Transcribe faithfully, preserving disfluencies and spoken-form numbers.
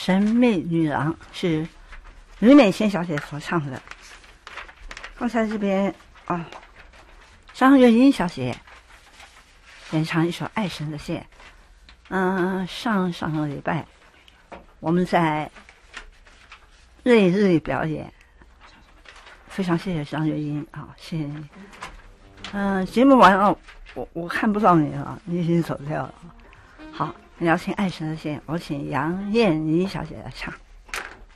神秘女郎是吕美仙小姐所唱的。刚才这边啊，张月英小姐演唱一首《爱神的线》。嗯，上上个礼拜我们在瑞日表演，非常谢谢张月英啊，谢谢你。嗯，节目完了，我我看不到你了，你已经走掉了。好，你要听《爱神的线》，我请杨燕妮小姐来唱。